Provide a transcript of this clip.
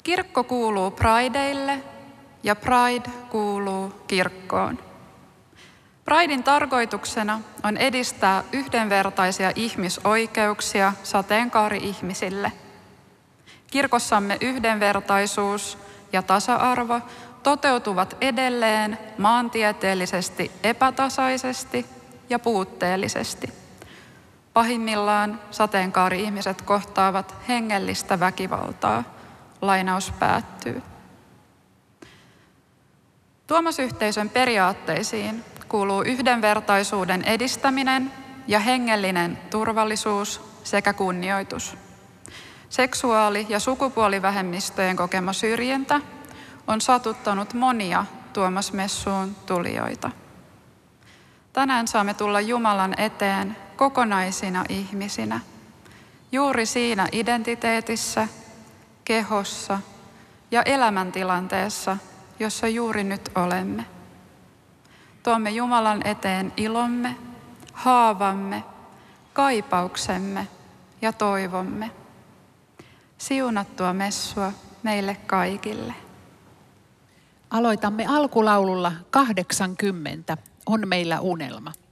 Kirkko kuuluu Prideille ja Pride kuuluu kirkkoon. Pridein tarkoituksena on edistää yhdenvertaisia ihmisoikeuksia sateenkaari-ihmisille. Kirkossamme yhdenvertaisuus ja tasa-arvo toteutuvat edelleen maantieteellisesti epätasaisesti ja puutteellisesti. Pahimmillaan sateenkaari-ihmiset kohtaavat hengellistä väkivaltaa. Lainaus päättyy. Tuomasyhteisön periaatteisiin kuuluu yhdenvertaisuuden edistäminen ja hengellinen turvallisuus sekä kunnioitus. Seksuaali- ja sukupuolivähemmistöjen kokema syrjintä on satuttanut monia Tuomasmessuun tulijoita. Tänään saamme tulla Jumalan eteen kokonaisina ihmisinä, juuri siinä identiteetissä, kehossa ja elämäntilanteessa, jossa juuri nyt olemme. Tuomme Jumalan eteen ilomme, haavamme, kaipauksemme ja toivomme. Siunattua messua meille kaikille. Aloitamme alkulaululla 80. On meillä unelma.